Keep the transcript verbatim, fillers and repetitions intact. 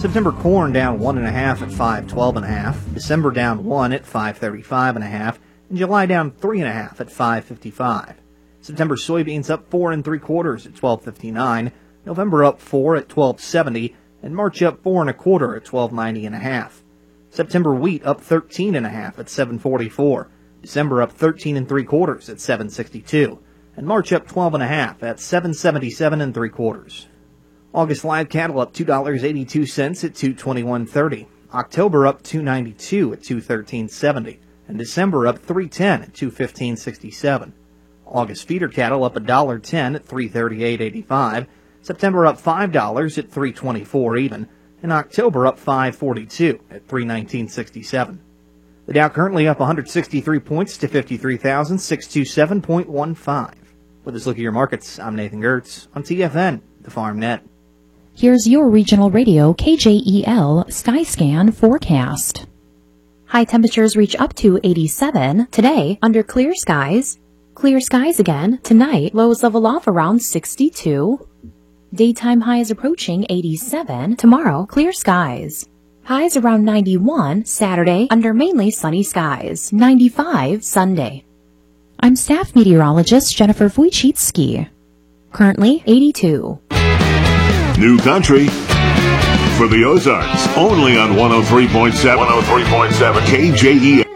September corn down one and a half at five twelve and a half. December down one at five thirty-five and a half. And July down three and a half at five fifty-five. September soybeans up four and three quarters at twelve fifty-nine. November up four at twelve seventy. And March up four and a quarter at twelve ninety and a half. September wheat up thirteen and a half at seven forty-four. December up thirteen and three quarters at seven sixty-two. And March up twelve and a half at seven seventy-seven and three quarters. August live cattle up two dollars and eighty-two cents at two twenty-one thirty. October up two ninety-two at two thirteen seventy. And December up three ten at two fifteen sixty-seven. August feeder cattle up one dollar ten at three thirty-eight eighty-five. September up five dollars at three twenty-four even. And October up five forty-two at three nineteen sixty-seven. The Dow currently up one hundred sixty-three points to fifty-three thousand six hundred twenty-seven point one five. With this look at your markets, I'm Nathan Gertz on T F N, the Farm Net. Here's your regional radio K J E L Skyscan forecast. High temperatures reach up to eighty-seven today under clear skies. Clear skies again tonight. Lows level off around sixty-two. Daytime highs approaching eighty-seven. Tomorrow, clear skies. Highs around ninety-one Saturday under mainly sunny skies. ninety-five Sunday. I'm staff meteorologist Jennifer Wojcicki. Currently eighty-two. New country for the Ozarks, only on one oh three point seven. one oh three point seven K J E L.